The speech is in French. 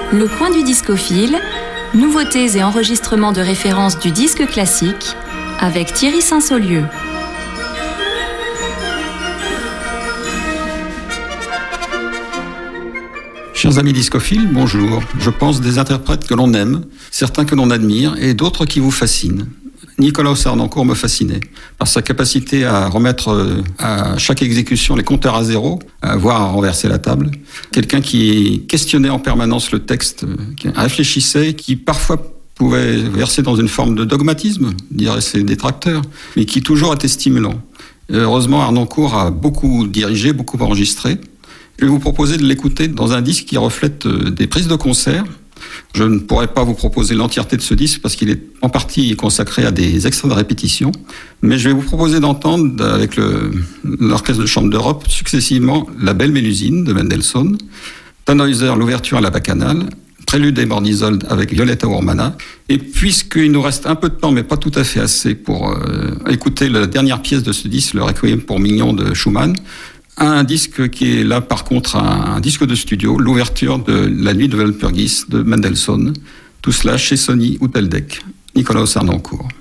Le coin du discophile, nouveautés et enregistrements de référence du disque classique avec Thierry Saint-Saulieu. Chers amis discophiles, bonjour. Je pense des interprètes que l'on aime, certains que l'on admire et d'autres qui vous fascinent. Nikolaus Harnoncourt me fascinait par sa capacité à remettre à chaque exécution les compteurs à zéro, voire à renverser la table. Quelqu'un qui questionnait en permanence le texte, qui réfléchissait, qui parfois pouvait verser dans une forme de dogmatisme, diraient ses détracteurs, mais qui toujours était stimulant. Et heureusement, Harnoncourt a beaucoup dirigé, beaucoup enregistré. Je vais vous proposer de l'écouter dans un disque qui reflète des prises de concert. Je ne pourrais pas vous proposer l'entièreté de ce disque parce qu'il est en partie consacré à des extraits de répétition, mais je vais vous proposer d'entendre avec l'Orchestre de Chambre d'Europe successivement La Belle Mélusine de Mendelssohn, Tannhäuser, l'ouverture à la Bacchanale, Prélude et Mornisold avec Violetta Urmana. Et puisqu'il nous reste un peu de temps, mais pas tout à fait assez pour écouter la dernière pièce de ce disque, le Requiem pour Mignon de Schumann, un disque qui est là par contre un disque de studio, l'ouverture de La Nuit de Walpurgis de Mendelssohn, tout cela chez Sony Houteldec. Nikolaus Harnoncourt.